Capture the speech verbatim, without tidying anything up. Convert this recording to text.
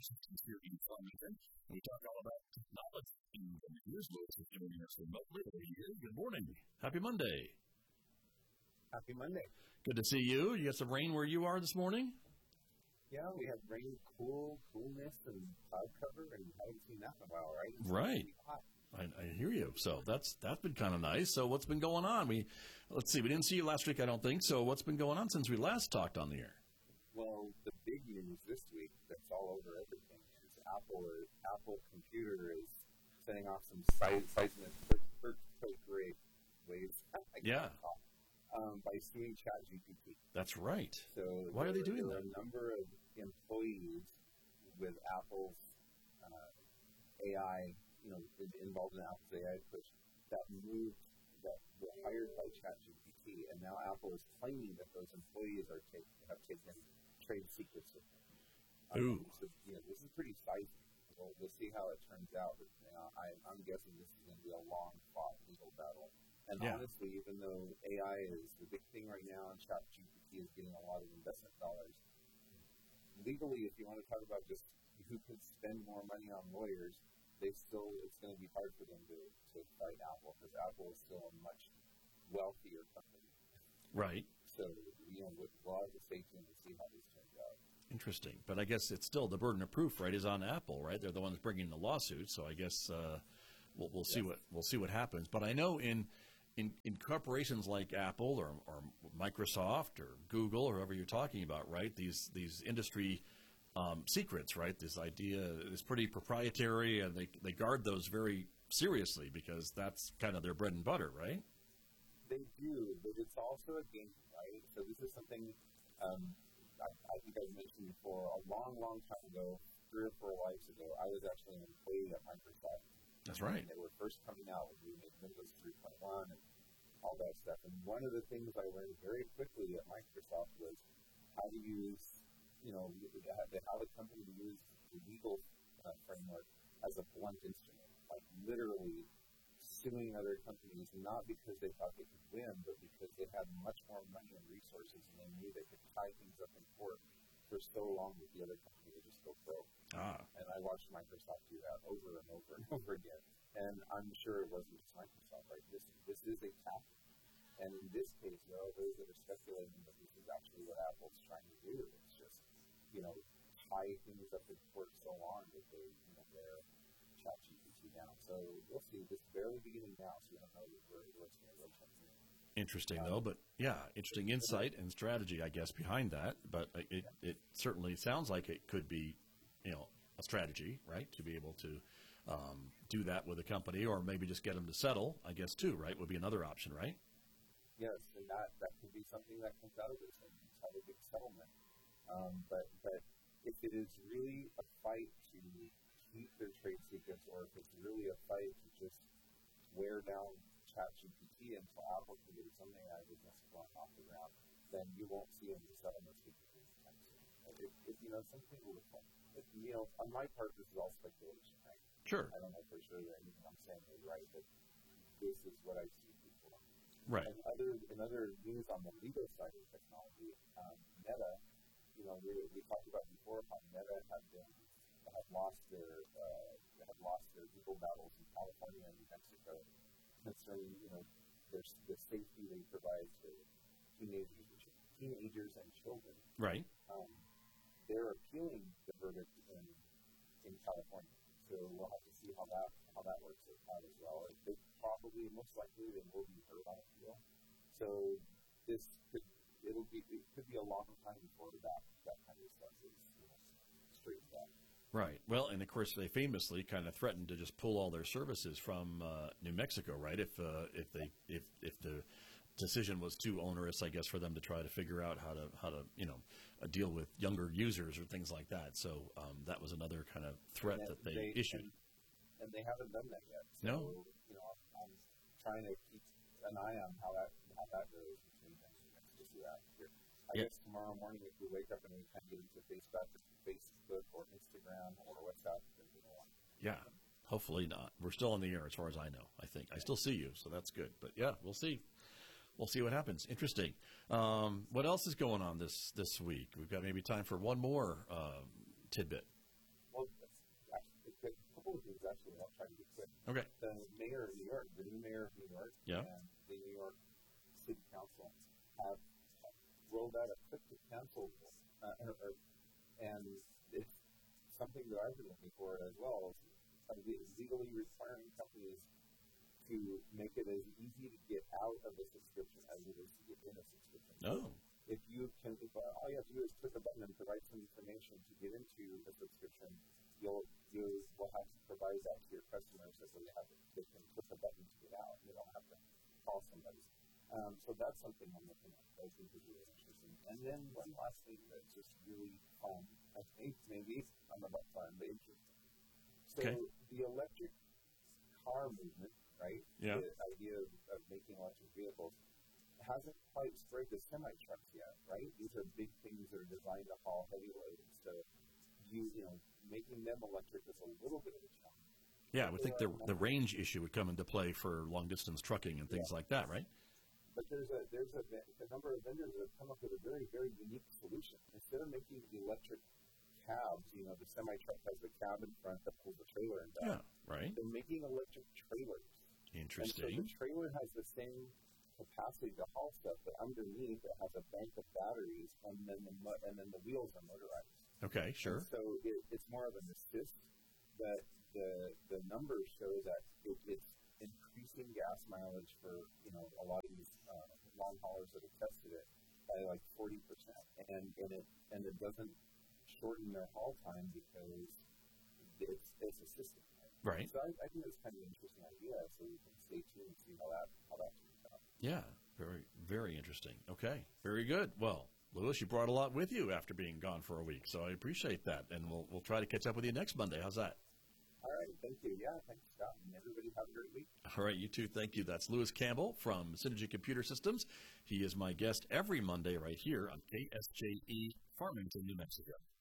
Systems here in Farmington. We talk all about technology. And here's Louis is joining us remotely over here. Good morning. Happy Monday. Happy Monday. Good to see you. You got some rain where you are this morning? Yeah, we have rain, cool, coolness, and cloud cover, and haven't seen that in a while, right? It's right. I, I hear you. So that's that's been kind of nice. So what's been going on? We let's see. We didn't see you last week, I don't think. So what's been going on since we last talked on the air? Well, the big news this week that's all over everything is Apple. Or, Apple Computer is setting off some seismic earthquake waves. Yeah. Um, by suing ChatGPT. That's right. So why are they doing there that? There are a number of employees with Apple's uh, A I, you know, involved in Apple's A I push that moved, that were hired by ChatGPT, and now Apple is claiming that those employees are take, have taken trade secrets with them. Um, Ooh. So, you know, this is pretty seismic. We'll, we'll see how it turns out. But, you know, I, I'm guessing this is going to be a long-fought legal battle. And yeah. honestly, even though A I is the big thing right now and ChatGPT is getting a lot of investment dollars, legally, if you want to talk about just who can spend more money on lawyers, they still it's going to be hard for them to, to fight Apple because Apple is still a much wealthier company. Right. So, you know, we'll have to stay tuned to see how this turns out. Interesting. But I guess it's still the burden of proof, right, is on Apple, right? They're the ones bringing the lawsuit. So I guess uh, we'll, we'll see yes. what we'll see what happens. But I know in In, in corporations like Apple or, or Microsoft or Google or whoever you're talking about, right? These these industry um, secrets, right? This idea is pretty proprietary, and they they guard those very seriously because that's kind of their bread and butter, right? They do, but it's also a game, right? So this is something um, I, I think I've mentioned before. A long, long time ago, three or four lives ago, I was actually an employee at Microsoft. That's right. And they were first coming out with Windows three point one and all that stuff. And one of the things I learned very quickly at Microsoft was how to use, you know, how the company use the legal uh, framework as a blunt instrument, like literally suing other companies, not because they thought they could win, but because they had much more money and resources and they knew they could tie things up in court for so long that the other company would just go broke. Ah. And I watched Microsoft do that over and over and over again. And I'm sure it wasn't just Microsoft, right? This this is a tactic. And in this case, there are those that are speculating that this is actually what Apple's trying to do. It's just, you know, tie things up in court so long that they, you know, wear ChatGPT down. So we'll see. This is barely beginning now, so we don't know where what's going to go from here. Interesting, though, but yeah, interesting insight and strategy, I guess, behind that. But it, it certainly sounds like it could be, you know, a strategy, right, to be able to um, do that with a company or maybe just get them to settle, I guess, too, right, would be another option, right? Yes, and that, that could be something that comes out of this and have a big settlement. Um, but, but if it is really a fight to keep their trade secrets or if it's really a fight to just wear down ChatGPT until Apple can get some A I business going off the ground, then you won't see any settlements anytime soon. It, it, you know, some people would think, you know, on my part, this is all speculation, right? Sure. I don't know for sure that anything I'm saying is right, but this is what I've seen before. Right. And other, in other news on the legal side of technology, um, Meta, you know, we, we talked about before how Meta had been had lost their uh, had lost their legal battles in California and New Mexico concerning, you know, their the safety they provide to teenagers, teenagers and children. Right. Um, they're appealing the verdict in in California, so we'll have to see how that how that works out as well. They probably, most likely, they will be heard on appeal. So this could it'll be it could be a long time before that that kind of stuff is, you know, straightened out. Right. Well, and of course, they famously kind of threatened to just pull all their services from uh, New Mexico, right? If uh, if they if if the decision was too onerous, I guess, for them to try to figure out how to how to you know uh, deal with younger users or things like that. So um, that was another kind of threat and that they, they issued. And, and they haven't done that yet. So, no. You know, I'm trying to keep an eye on how that how that goes between them. So see that here. I yep. guess tomorrow morning, if we wake up and we kind of get into Facebook, Facebook or Instagram or WhatsApp, then we don't want to. Yeah, hopefully not. We're still in the air as far as I know, I think. I still see you, so that's good. But, yeah, we'll see. We'll see what happens. Interesting. Um, what else is going on this, this week? We've got maybe time for one more uh, tidbit. Well, couple of things actually I'll try to get quick. Okay. The mayor of New York, the new mayor of New York, Yeah. and the New York City Council have rolled out a click to cancel rule, uh, or, or, and it's something that I've been looking for as well. Is legally requiring companies to make it as easy to get out of a subscription as it is to get in a subscription. Oh. If you can, if, uh, all you have to do is click a button and provide some information to get into a subscription, you'll you will have to provide that to your customers so they have to, they can click a button to get out. They don't have to call somebody. Um, so that's something I'm looking at that I think is really interesting. And then one last thing that's just really fun, I think maybe I don't know about fun, but interesting. So okay. the electric car movement, right? Yeah. The idea of, of making electric vehicles hasn't quite spread to semi-trucks yet, right? These are big things that are designed to haul heavy loads. So you, you know, making them electric is a little bit of a challenge. Yeah, I would think the the range issue would come into play for long distance trucking and things yeah. like that, right? But there's a there's a, a number of vendors that have come up with a very very unique solution. Instead of making electric cabs, you know, the semi truck has the cab in front that pulls the trailer in back. Yeah, right. They're making electric trailers. Interesting. And so the trailer has the same capacity to haul stuff, but underneath it has a bank of batteries, and then the and then the wheels are motorized. Okay, sure. And so it, it's more of an assist, but the the numbers show that it, it's increasing gas mileage for you know a lot of these uh, long haulers that have tested it by like forty percent, and and it and it doesn't shorten their haul time because it's it's a system. Right. Right. So I, I think that's kind of an interesting idea. So we can stay tuned and see how that how that turns out. Yeah, very very interesting. Okay, very good. Well, Louis, you brought a lot with you after being gone for a week, so I appreciate that, and we'll we'll try to catch up with you next Monday. How's that? All right, thank you. Yeah, thanks, Scott, and everybody have a great week. All right, you too. Thank you. That's Louis Campbell from Synergy Computer Systems. He is my guest every Monday right here on K S J E, Farmington, New Mexico.